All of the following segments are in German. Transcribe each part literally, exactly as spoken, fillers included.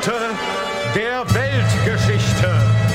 Momente der Weltgeschichte.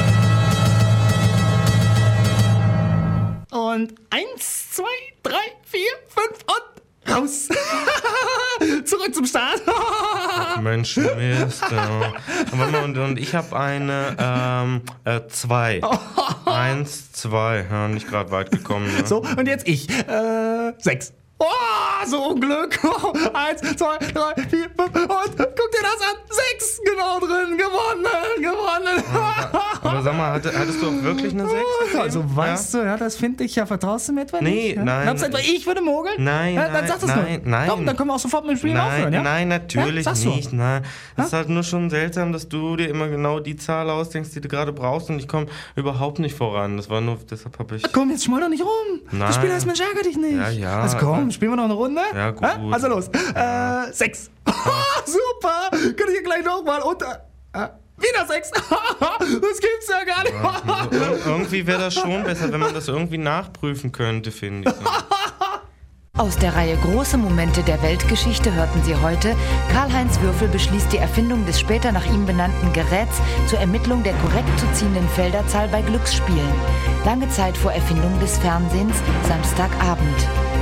Und eins, zwei, drei, vier, fünf und raus. Zurück zum Start. Ach, Mensch, Mist. Ja. Warte mal, und, und ich habe eine ähm, äh, zwei. Eins, zwei. Ja, nicht gerade weit gekommen. Ne? So, und jetzt ich. Äh, sechs. Oh, so ein Glück. Eins, zwei, drei, vier, fünf und guck dir das an. Sechs, genau drin. Gewonnen, gewonnen. Aber sag mal, hatte, hattest du auch wirklich eine sechs? Also weißt ja? du, ja, das finde ich ja. Vertraust du mir etwa nee, nicht? Ja? Nein, Glaubst du etwa, ich würde mogeln? Nein, ja, nein, dann sag das nein, nur. nein. Komm, dann können wir auch sofort mit dem Spiel nein, aufhören, ja? Nein, natürlich ja? nicht. Nein. Das ja? ist halt nur schon seltsam, dass du dir immer genau die Zahl ausdenkst, die du gerade brauchst, und ich komme überhaupt nicht voran. Das war nur, deshalb habe ich... Ach komm, jetzt schmoll doch nicht rum. Nein. Das Spiel heißt, Mensch, ärger dich nicht. Ja, ja. Also komm, spielen wir noch eine Runde? Ja, gut. Ja? Also los. Ja. Äh, sechs. Super. Kann ich hier gleich nochmal unter... Äh, wieder sechs. Das gibt's ja gar nicht. Ja, also, irgendwie wäre das schon besser, wenn man das irgendwie nachprüfen könnte, finde ich. Aus der Reihe Große Momente der Weltgeschichte hörten Sie heute: Karl-Heinz Würfel beschließt die Erfindung des später nach ihm benannten Geräts zur Ermittlung der korrekt zu ziehenden Felderzahl bei Glücksspielen. Lange Zeit vor Erfindung des Fernsehens, Samstagabend.